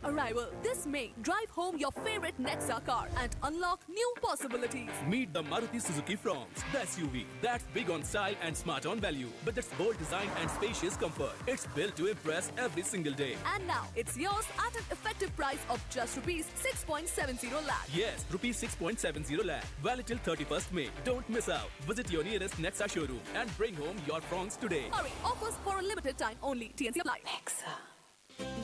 arrival. This May, drive home your favorite Nexa car and unlock new possibilities. Meet the Maruti Suzuki Fronx, the SUV that's big on style and smart on value, with its bold design and spacious comfort. It's built to impress every single day. And now, it's yours at an effective price of just rupees 6.70 lakh. Yes, rupees 6.70 lakh. Valid till 31st May. Don't miss out. Visit your nearest Nexa showroom and bring home your Fronx today. Hurry, offers for a limited time only. TNC apply. Nexa.